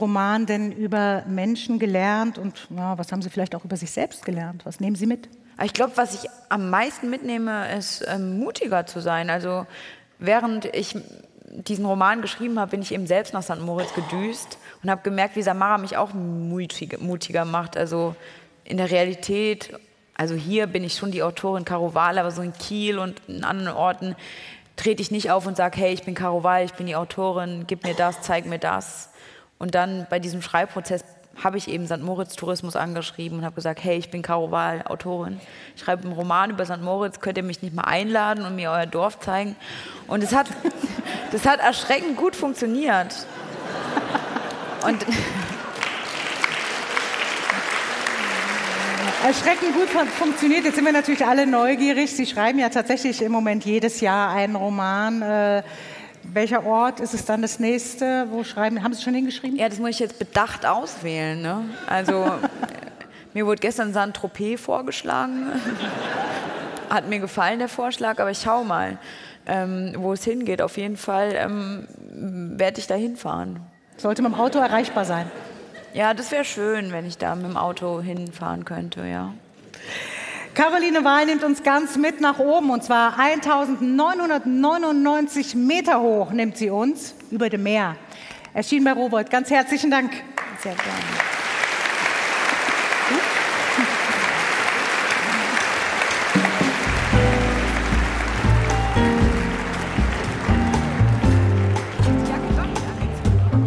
Roman denn über Menschen gelernt und ja, was haben Sie vielleicht auch über sich selbst gelernt? Was nehmen Sie mit? Ich glaube, was ich am meisten mitnehme, ist mutiger zu sein. Also während ich diesen Roman geschrieben habe, bin ich eben selbst nach St. Moritz gedüst und habe gemerkt, wie Samara mich auch mutiger macht. Also in der Realität, also hier bin ich schon die Autorin Caro Wahl, aber so in Kiel und in anderen Orten trete ich nicht auf und sage, hey, ich bin Caro Wahl, ich bin die Autorin, gib mir das, zeig mir das. Und dann bei diesem Schreibprozess habe ich eben St. Moritz Tourismus angeschrieben und habe gesagt, hey, ich bin Caro Wahl, Autorin. Ich schreibe einen Roman über St. Moritz, könnt ihr mich nicht mal einladen und mir euer Dorf zeigen? Und das hat erschreckend gut funktioniert. Und erschreckend gut funktioniert. Jetzt sind wir natürlich alle neugierig. Sie schreiben ja tatsächlich im Moment jedes Jahr einen Roman. Welcher Ort ist es dann das nächste? Wo schreiben? Haben Sie schon hingeschrieben? Ja, das muss ich jetzt bedacht auswählen. Ne? Also mir wurde gestern Saint-Tropez vorgeschlagen. Hat mir gefallen, der Vorschlag, aber ich schau mal, wo es hingeht. Auf jeden Fall werde ich da hinfahren. Sollte mit dem Auto erreichbar sein? Ja, das wäre schön, wenn ich da mit dem Auto hinfahren könnte, ja. Caroline Wahl nimmt uns ganz mit nach oben, und zwar 1999 Meter hoch nimmt sie uns über dem Meer. Erschienen bei Rowohlt. Ganz herzlichen Dank. Sehr gerne.